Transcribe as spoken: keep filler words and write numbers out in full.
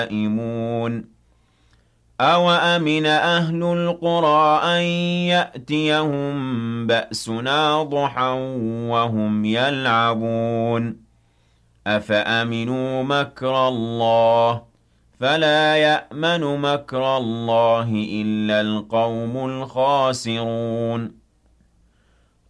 نائمون أَوَأَمِنَ أَهْلُ الْقُرَىٰ أَن يَأْتِيَهُم بَأْسُنَا ضُحًى وَهُمْ يَلْعَبُونَ أَفَأَمِنُوا مَكْرَ اللَّهِ فَلَا يَأْمَنُ مَكْرَ اللَّهِ إِلَّا الْقَوْمُ الْخَاسِرُونَ